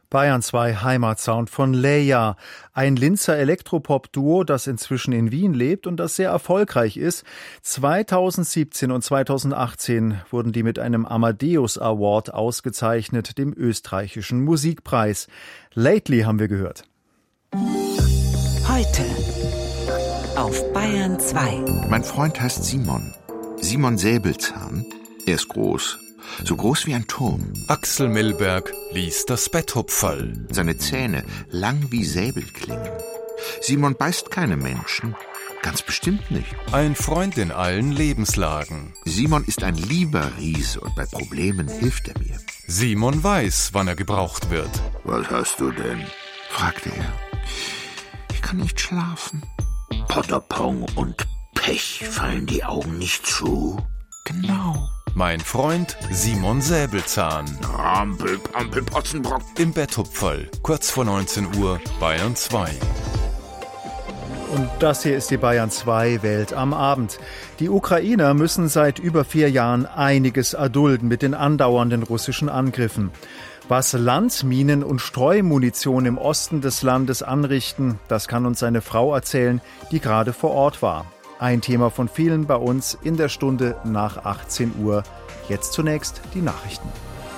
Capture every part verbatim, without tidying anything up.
Bayern zwei Heimatsound von Leia, ein Linzer Elektropop-Duo, das inzwischen in Wien lebt und das sehr erfolgreich ist. zweitausendsiebzehn und zweitausendachtzehn wurden die mit einem Amadeus Award ausgezeichnet, dem österreichischen Musikpreis. Lately haben wir gehört. Heute auf Bayern zwei. Mein Freund heißt Simon. Simon Säbelzahn. Er ist groß. So groß wie ein Turm. Axel Milberg liest das Betthupferl. Seine Zähne lang wie Säbelklingen. Simon beißt keine Menschen. Ganz bestimmt nicht. Ein Freund in allen Lebenslagen. Simon ist ein lieber Riese und bei Problemen hilft er mir. Simon weiß, wann er gebraucht wird. Was hast du denn? Fragte er. Ich kann nicht schlafen. Potterpong und Pech fallen die Augen nicht zu. Genau. Mein Freund Simon Säbelzahn. Rampel, Pampel, Potzenbrock. Im Betthupferl, kurz vor neunzehn Uhr, Bayern zwei. Und das hier ist die Bayern zwei Welt am Abend. Die Ukrainer müssen seit über vier Jahren einiges erdulden mit den andauernden russischen Angriffen. Was Landminen und Streumunition im Osten des Landes anrichten, das kann uns seine Frau erzählen, die gerade vor Ort war. Ein Thema von vielen bei uns in der Stunde nach achtzehn Uhr. Jetzt zunächst die Nachrichten.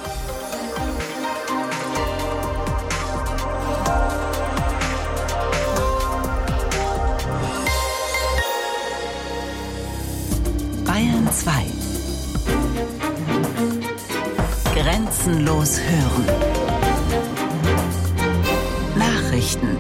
Bayern zwei. Grenzenlos hören. Nachrichten.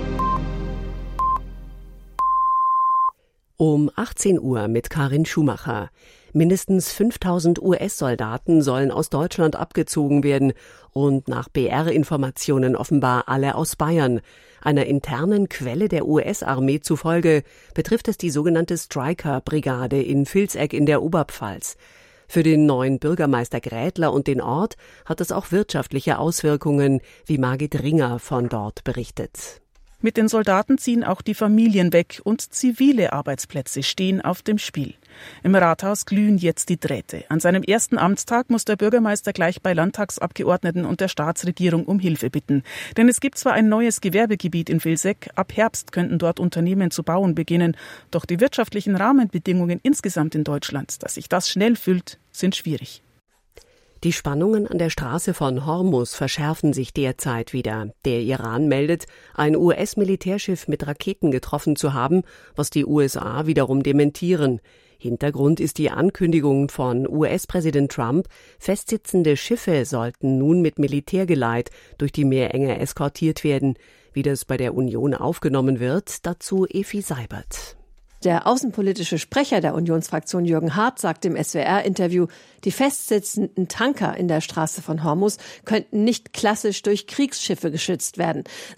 Um achtzehn Uhr mit Karin Schumacher. Mindestens fünftausend U S-Soldaten sollen aus Deutschland abgezogen werden und nach B R-Informationen offenbar alle aus Bayern. Einer internen Quelle der U S-Armee zufolge betrifft es die sogenannte Stryker-Brigade in Vilseck in der Oberpfalz. Für den neuen Bürgermeister Grädler und den Ort hat es auch wirtschaftliche Auswirkungen, wie Margit Ringer von dort berichtet. Mit den Soldaten ziehen auch die Familien weg und zivile Arbeitsplätze stehen auf dem Spiel. Im Rathaus glühen jetzt die Drähte. An seinem ersten Amtstag muss der Bürgermeister gleich bei Landtagsabgeordneten und der Staatsregierung um Hilfe bitten. Denn es gibt zwar ein neues Gewerbegebiet in Vilseck, ab Herbst könnten dort Unternehmen zu bauen beginnen, doch die wirtschaftlichen Rahmenbedingungen insgesamt in Deutschland, dass sich das schnell füllt, sind schwierig. Die Spannungen an der Straße von Hormuz verschärfen sich derzeit wieder. Der Iran meldet, ein U S-Militärschiff mit Raketen getroffen zu haben, was die U S A wiederum dementieren. Hintergrund ist die Ankündigung von U S-Präsident Trump, festsitzende Schiffe sollten nun mit Militärgeleit durch die Meerenge eskortiert werden. Wie das bei der Union aufgenommen wird, dazu Efi Seibert. Der außenpolitische Sprecher der Unionsfraktion Jürgen Hart sagt im S W R-Interview, die festsitzenden Tanker in der Straße von Hormuz könnten nicht klassisch durch Kriegsschiffe geschützt werden,